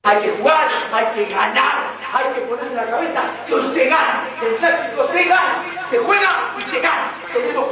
Hay que jugar, hay que ganar, hay que ponerse en la cabeza que hoy se gana. El clásico se gana, se juega y se gana. Tenemos